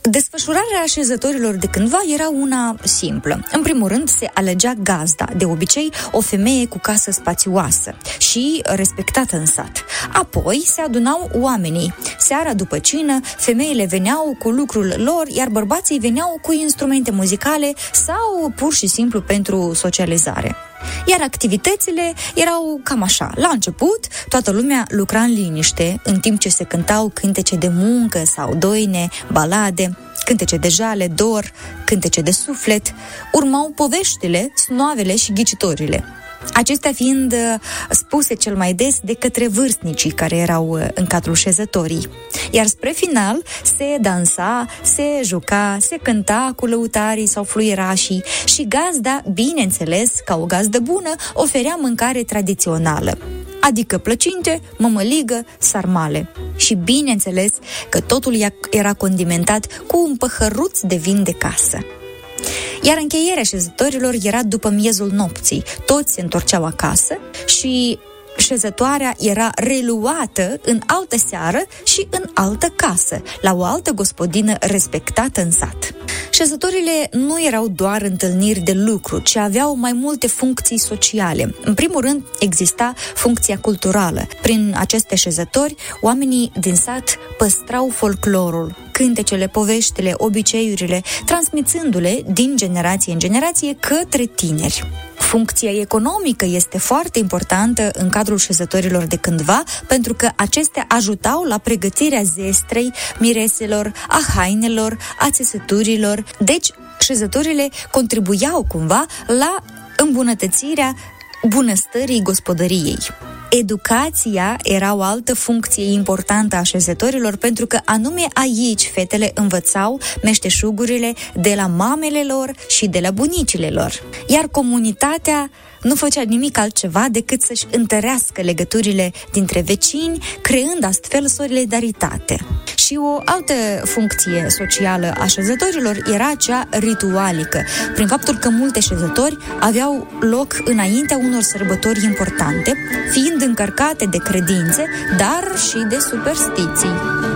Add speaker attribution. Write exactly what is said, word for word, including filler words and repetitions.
Speaker 1: Desfășurarea așezătorilor de cândva era una simplă. În primul rând se alegea gazda, de obicei o femeie cu casă spațioasă și respectată în sat. Apoi se adunau oamenii. Seara după cină, femeile veneau cu lucrul lor, iar bărbații veneau cu instrumente muzicale sau pur și simplu pentru socializare. Iar activitățile erau cam așa. La început, toată lumea lucra în liniște, în timp ce se cântau cântece de muncă sau doine, balade, cântece de jale, dor, cântece de suflet. Urmau poveștile, snoavele și ghicitorile. Acestea fiind uh, spuse cel mai des de către vârstnicii care erau uh, în cadrul șezătorii. Iar spre final se dansa, se juca, se cânta cu lăutarii sau fluierașii și gazda, bineînțeles, ca o gazdă bună, oferea mâncare tradițională, adică plăcinte, mămăligă, sarmale. Și bineînțeles că totul era condimentat cu un păhăruț de vin de casă. Iar încheierea șezătorilor era după miezul nopții. Toți se întorceau acasă și șezătoarea era reluată în altă seară și în altă casă, la o altă gospodină respectată în sat. Șezătorile nu erau doar întâlniri de lucru, ci aveau mai multe funcții sociale. În primul rând, exista funcția culturală. Prin aceste șezători, oamenii din sat păstrau folclorul, cântecele, poveștile, obiceiurile, transmițându-le din generație în generație către tineri. Funcția economică este foarte importantă în cadrul șezătorilor de cândva, pentru că acestea ajutau la pregătirea zestrei, mireselor, a hainelor, a țesăturilor. Deci, șezătorile contribuiau cumva la îmbunătățirea bunăstării gospodăriei. Educația era o altă funcție importantă a șezătorilor, pentru că anume aici fetele învățau meșteșugurile de la mamele lor și de la bunicile lor. Iar comunitatea nu făcea nimic altceva decât să-și întărească legăturile dintre vecini, creând astfel solidaritate. Și o altă funcție socială a șezătorilor era cea ritualică, prin faptul că multe șezători aveau loc înaintea unor sărbători importante, fiind încărcate de credințe, dar și de superstiții.